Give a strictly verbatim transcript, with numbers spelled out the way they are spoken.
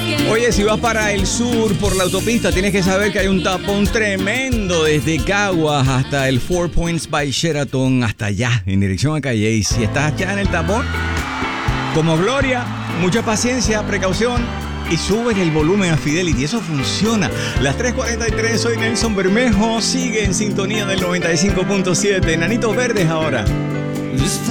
Oye, si vas para el sur por la autopista, tienes que saber que hay un tapón tremendo desde Caguas hasta el Four Points by Sheraton, hasta allá, en dirección a Calle. Y si estás ya en el tapón, como Gloria, mucha paciencia, precaución y suben el volumen a Fidelity. Eso funciona. Las tres cuarenta y tres, soy Nelson Bermejo. Sigue en sintonía del noventa y cinco punto siete. Nanitos Verdes ahora.